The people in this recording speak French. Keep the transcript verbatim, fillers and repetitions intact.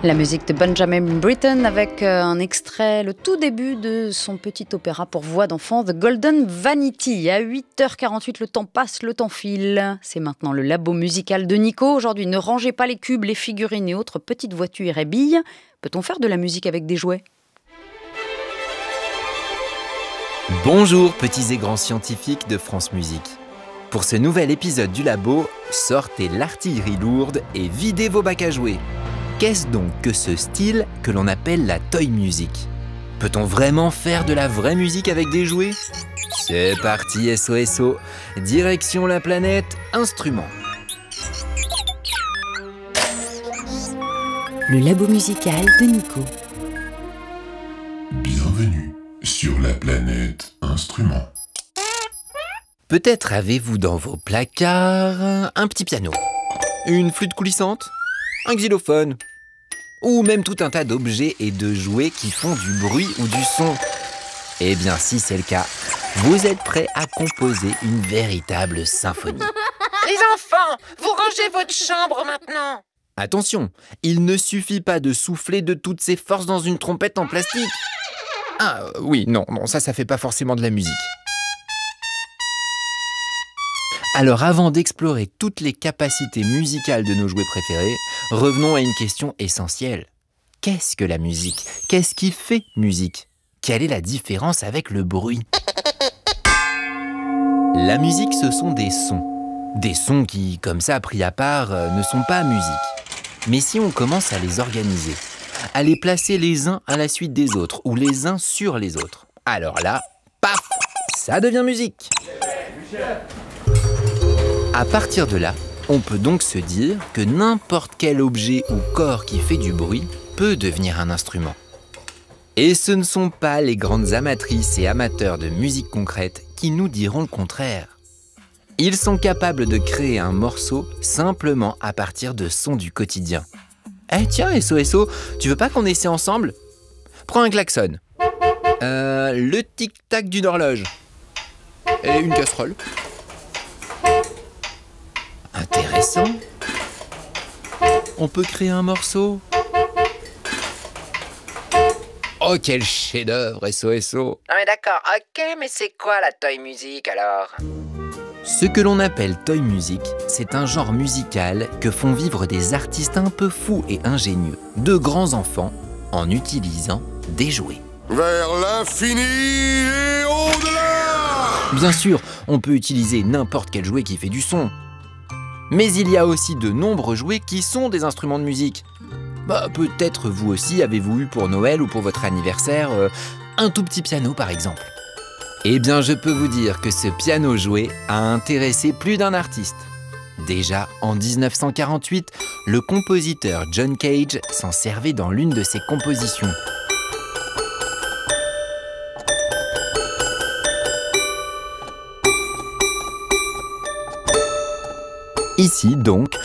La musique de Benjamin Britten avec euh, un extrait, le tout début de son petit opéra pour voix d'enfant, The Golden Vanity. À huit heures quarante-huit, le temps passe, le temps file. C'est maintenant le labo musical de Nico. Aujourd'hui, ne rangez pas les cubes, les figurines et autres petites voitures et billes. Peut-on faire de la musique avec des jouets ? Bonjour petits et grands scientifiques de France Musique. Pour ce nouvel épisode du labo, sortez l'artillerie lourde et videz vos bacs à jouer. Qu'est-ce donc que ce style que l'on appelle la toy music ? Peut-on vraiment faire de la vraie musique avec des jouets ? C'est parti S O S O, direction la planète instrument. Le labo musical de Nico. Bienvenue sur la planète instrument. Peut-être avez-vous dans vos placards un petit piano, une flûte coulissante, un xylophone, ou même tout un tas d'objets et de jouets qui font du bruit ou du son. Eh bien, si c'est le cas, vous êtes prêts à composer une véritable symphonie. Les enfants, vous rangez votre chambre maintenant. Attention, il ne suffit pas de souffler de toutes ses forces dans une trompette en plastique. Ah euh, oui, non, non, ça, ça fait pas forcément de la musique. Alors avant d'explorer toutes les capacités musicales de nos jouets préférés, revenons à une question essentielle. Qu'est-ce que la musique ? Qu'est-ce qui fait musique ? Quelle est la différence avec le bruit ? La musique, ce sont des sons. Des sons qui, comme ça, pris à part, euh, ne sont pas musique. Mais si on commence à les organiser, à les placer les uns à la suite des autres, ou les uns sur les autres, alors là, paf, ça devient musique. À partir de là, on peut donc se dire que n'importe quel objet ou corps qui fait du bruit peut devenir un instrument. Et ce ne sont pas les grandes amatrices et amateurs de musique concrète qui nous diront le contraire. Ils sont capables de créer un morceau simplement à partir de sons du quotidien. Eh tiens, S O S O, tu veux pas qu'on essaie ensemble ? Prends un klaxon, euh, le tic-tac d'une horloge et une casserole. Intéressant. On peut créer un morceau. Oh, quel chef-d'œuvre, S O S O. Ah mais d'accord, ok, mais c'est quoi la toy music alors ? Ce que l'on appelle toy music, c'est un genre musical que font vivre des artistes un peu fous et ingénieux, de grands enfants, en utilisant des jouets. Vers l'infini et au-delà. Bien sûr, on peut utiliser n'importe quel jouet qui fait du son. Mais il y a aussi de nombreux jouets qui sont des instruments de musique. Bah, peut-être vous aussi avez-vous eu pour Noël ou pour votre anniversaire euh, un tout petit piano par exemple. Eh bien, je peux vous dire que ce piano jouet a intéressé plus d'un artiste. Déjà en dix-neuf cent quarante-huit, le compositeur John Cage s'en servait dans l'une de ses compositions. Ici donc,